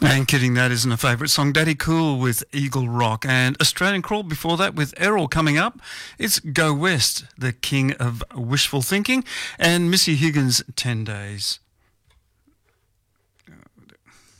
And kidding, that isn't a favourite song. Daddy Cool with Eagle Rock, and Australian Crawl before that with Errol. Coming up, it's Go West, the king of wishful thinking, and Missy Higgins' 10 Days.